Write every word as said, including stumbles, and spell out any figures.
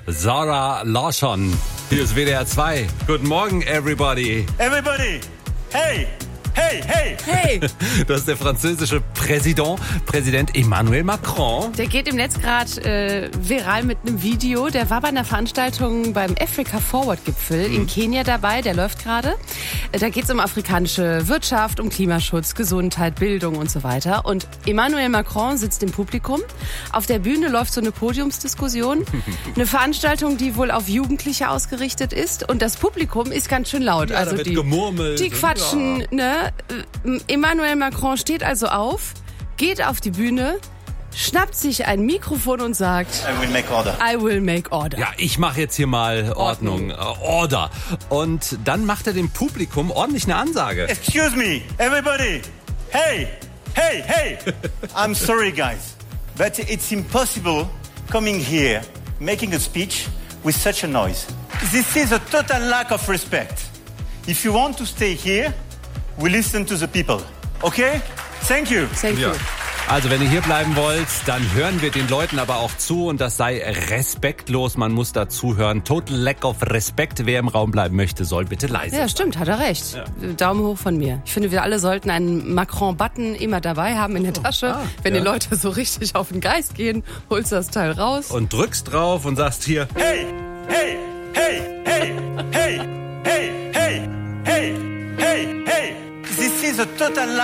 Zara Larsson. Hier ist W D R zwei. Guten Morgen, everybody. Everybody, hey, hey, hey. Hey, Das ist der französische Präsident, Präsident Emmanuel Macron. der geht im Netz gerade äh, viral mit einem Video. Der war bei einer Veranstaltung beim Africa Forward Gipfel in Kenia dabei. Der läuft gerade. Äh, da geht es um afrikanische Wirtschaft, um Klimaschutz, Gesundheit, Bildung und so weiter. Und Emmanuel Macron sitzt im Publikum. Auf der Bühne läuft so eine Podiumsdiskussion. Eine Veranstaltung, die wohl auf Jugendliche ausgerichtet ist. Und das Publikum ist ganz schön laut. Ja, da also wird die, gemurmelt die und quatschen, ne? Emmanuel Macron steht also auf, geht auf die Bühne, schnappt sich ein Mikrofon und sagt, I will make order. I will make order. Ja, ich mache jetzt hier mal Ordnung, Ordnung. äh, Order. Und dann macht er dem Publikum ordentlich eine Ansage. Excuse me, everybody, hey, hey, hey. I'm sorry, guys, but it's impossible coming here, making a speech with such a noise. This is a total lack of respect. If you want to stay here, we listen to the people. Okay? Thank you. Thank you. Ja. Also, wenn ihr hier bleiben wollt, dann hören wir den Leuten aber auch zu und das sei respektlos. Man muss da zuhören. Total lack of respect. Wer im Raum bleiben möchte, soll bitte leise Ja, sein. stimmt, hat er recht. Daumen hoch von mir. Ich finde, wir alle sollten einen Macron-Button immer dabei haben in der Tasche. ah, Wenn ja. die Leute so richtig auf den Geist gehen, holst du das Teil raus. Und drückst drauf und sagst hier, Hey, hey, hey, hey, hey, hey, hey, hey, hey, hey. This is a total lack